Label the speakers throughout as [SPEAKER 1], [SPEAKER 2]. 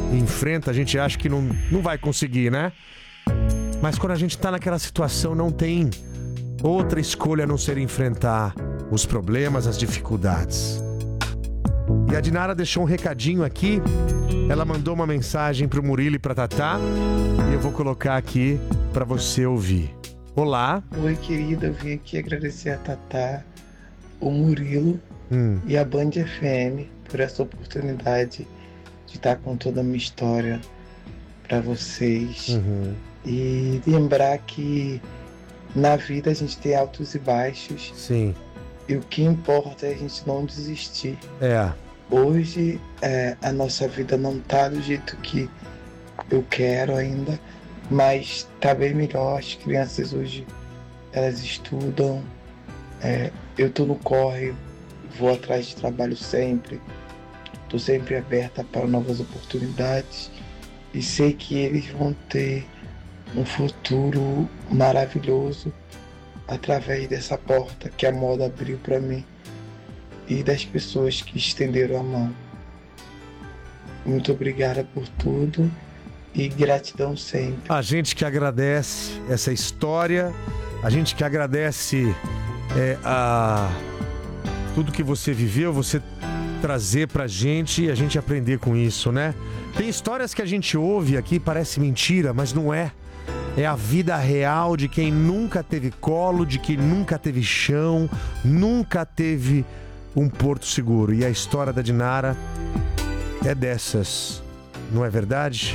[SPEAKER 1] enfrenta, a gente acha que não vai conseguir, né? Mas quando a gente tá naquela situação, não tem outra escolha a não ser enfrentar os problemas, as dificuldades. E a Dinara deixou um recadinho aqui. Ela mandou uma mensagem pro Murilo e pra Tatá. E eu vou colocar aqui pra você ouvir. Olá.
[SPEAKER 2] Oi, querida. Eu vim aqui agradecer a Tatá, o Murilo e a Band FM por essa oportunidade de estar com toda a minha história pra vocês. E lembrar que na vida a gente tem altos e baixos.
[SPEAKER 1] Sim.
[SPEAKER 2] E o que importa é a gente não desistir.
[SPEAKER 1] É.
[SPEAKER 2] Hoje a nossa vida não tá do jeito que eu quero ainda, mas tá bem melhor. As crianças hoje, elas estudam, eu tô no corre, vou atrás de trabalho sempre, tô sempre aberta para novas oportunidades e sei que eles vão ter um futuro maravilhoso através dessa porta que a moda abriu para mim e das pessoas que estenderam a mão. Muito obrigada por tudo e gratidão sempre.
[SPEAKER 1] A gente que agradece essa história, a gente que agradece a tudo que você viveu, você trazer pra gente e a gente aprender com isso, né? Tem histórias que a gente ouve aqui, parece mentira, mas não é. É a vida real de quem nunca teve colo, de quem nunca teve chão, nunca teve um porto seguro. E a história da Dinara é dessas, não é verdade?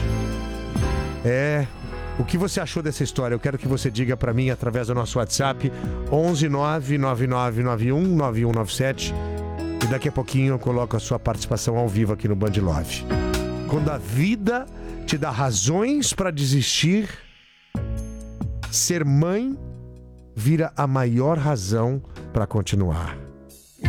[SPEAKER 1] O que você achou dessa história? Eu quero que você diga pra mim através do nosso WhatsApp 11 99991 9197 e daqui a pouquinho eu coloco a sua participação ao vivo aqui no Band Love. Quando a vida te dá razões pra desistir, ser mãe vira a maior razão pra continuar.